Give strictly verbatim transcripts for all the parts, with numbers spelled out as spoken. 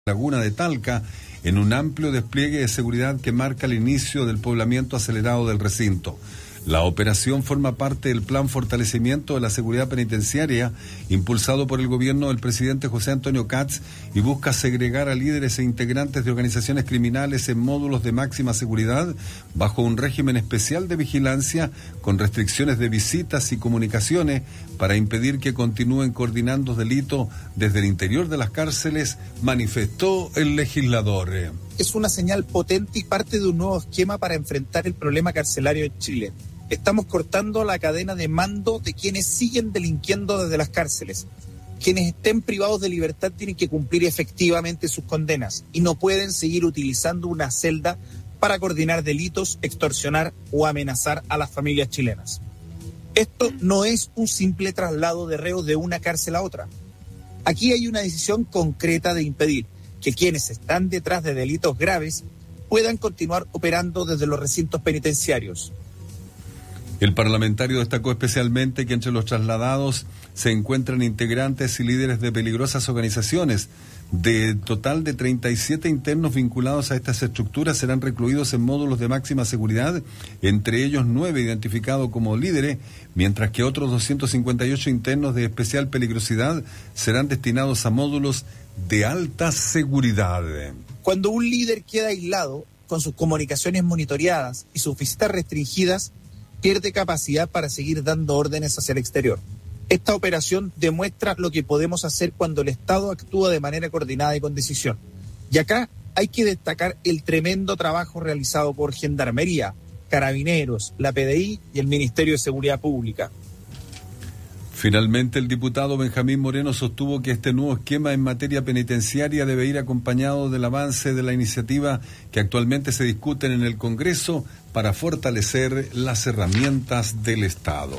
Laguna de Talca, en un amplio despliegue de seguridad que marca el inicio del poblamiento acelerado del recinto. La operación forma parte del plan fortalecimiento de la seguridad penitenciaria impulsado por el gobierno del presidente José Antonio Kats y busca segregar a líderes e integrantes de organizaciones criminales en módulos de máxima seguridad bajo un régimen especial de vigilancia con restricciones de visitas y comunicaciones para impedir que continúen coordinando delitos desde el interior de las cárceles, manifestó el legislador. Es una señal potente y parte de un nuevo esquema para enfrentar el problema carcelario en Chile. Estamos cortando la cadena de mando de quienes siguen delinquiendo desde las cárceles. Quienes estén privados de libertad tienen que cumplir efectivamente sus condenas y no pueden seguir utilizando una celda para coordinar delitos, extorsionar o amenazar a las familias chilenas. Esto no es un simple traslado de reos de una cárcel a otra. Aquí hay una decisión concreta de impedir que quienes están detrás de delitos graves puedan continuar operando desde los recintos penitenciarios. El parlamentario destacó especialmente que entre los trasladados se encuentran integrantes y líderes de peligrosas organizaciones. De total de treinta y siete internos vinculados a estas estructuras serán recluidos en módulos de máxima seguridad, entre ellos nueve identificados como líderes, mientras que otros doscientos cincuenta y ocho internos de especial peligrosidad serán destinados a módulos de alta seguridad. Cuando un líder queda aislado, con sus comunicaciones monitoreadas y sus visitas restringidas, pierde capacidad para seguir dando órdenes hacia el exterior. Esta operación demuestra lo que podemos hacer cuando el Estado actúa de manera coordinada y con decisión. Y acá hay que destacar el tremendo trabajo realizado por Gendarmería, Carabineros, la P D I y el Ministerio de Seguridad Pública. Finalmente, el diputado Benjamín Moreno sostuvo que este nuevo esquema en materia penitenciaria debe ir acompañado del avance de la iniciativa que actualmente se discuten en el Congreso para fortalecer las herramientas del Estado.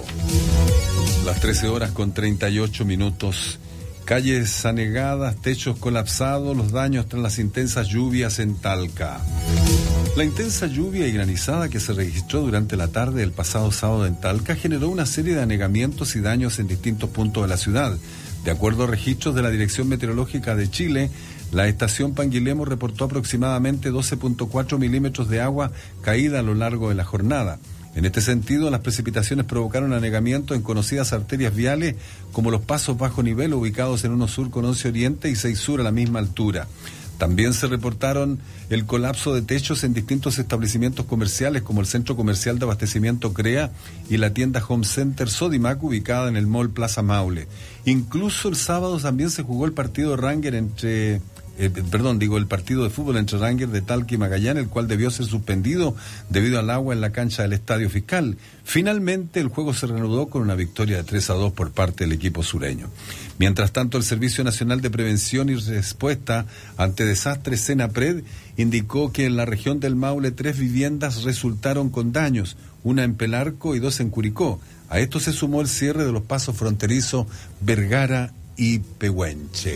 Las trece horas con treinta y ocho minutos. Calles anegadas, techos colapsados, los daños tras las intensas lluvias en Talca. La intensa lluvia y granizada que se registró durante la tarde del pasado sábado en Talca generó una serie de anegamientos y daños en distintos puntos de la ciudad. De acuerdo a registros de la Dirección Meteorológica de Chile, la estación Panguilemo reportó aproximadamente doce punto cuatro milímetros de agua caída a lo largo de la jornada. En este sentido, las precipitaciones provocaron anegamiento en conocidas arterias viales como los pasos bajo nivel ubicados en uno sur con once oriente y seis sur a la misma altura. También se reportaron el colapso de techos en distintos establecimientos comerciales como el Centro Comercial de Abastecimiento CREA y la tienda Home Center Sodimac ubicada en el Mall Plaza Maule. Incluso el sábado también se jugó el partido de Ranger entre... Eh, perdón, digo, el partido de fútbol entre Ranger de Talca y Magallanes, el cual debió ser suspendido debido al agua en la cancha del Estadio Fiscal. Finalmente, el juego se reanudó con una victoria de tres a dos por parte del equipo sureño. Mientras tanto, el Servicio Nacional de Prevención y Respuesta ante Desastres, SENAPRED, indicó que en la región del Maule tres viviendas resultaron con daños, una en Pelarco y dos en Curicó. A esto se sumó el cierre de los pasos fronterizos Vergara y Pehuenche.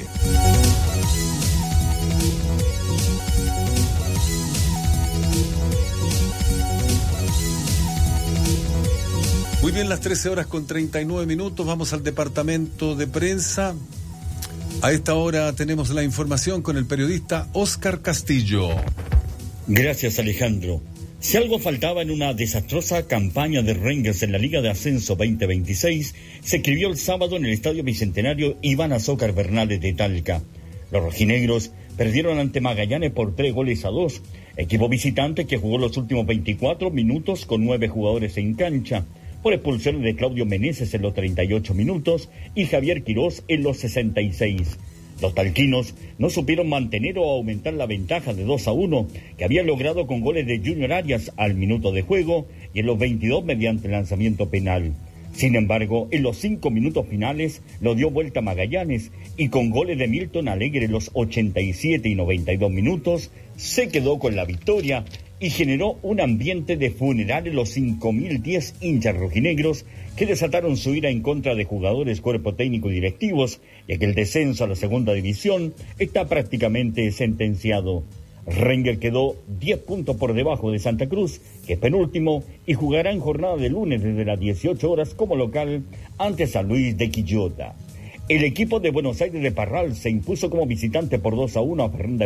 Muy bien, las trece horas con treinta y nueve minutos, vamos al departamento de prensa. A esta hora tenemos la información con el periodista Óscar Castillo. Gracias, Alejandro. Si algo faltaba en una desastrosa campaña de Rangers en la Liga de Ascenso veinte veintiséis, se escribió el sábado en el Estadio Bicentenario Iván Azócar Bernales de Talca. Los rojinegros perdieron ante Magallanes por tres goles a dos, equipo visitante que jugó los últimos veinticuatro minutos con nueve jugadores en cancha, por expulsiones de Claudio Meneses en los treinta y ocho minutos y Javier Quirós en los sesenta y seis. Los talquinos no supieron mantener o aumentar la ventaja de dos a uno que habían logrado con goles de Junior Arias al minuto de juego y en los veintidós mediante lanzamiento penal. Sin embargo, en los cinco minutos finales lo dio vuelta Magallanes y con goles de Milton Alegre en los ochenta y siete y noventa y dos minutos se quedó con la victoria y generó un ambiente de funeral en los cinco mil diez hinchas rojinegros que desataron su ira en contra de jugadores, cuerpo técnico y directivos, ya que el descenso a la segunda división está prácticamente sentenciado. Ranger quedó diez puntos por debajo de Santa Cruz, que es penúltimo, y jugará en jornada de lunes desde las dieciocho horas como local ante San Luis de Quillota. El equipo de Buenos Aires de Parral se impuso como visitante por dos a uno a Fernanda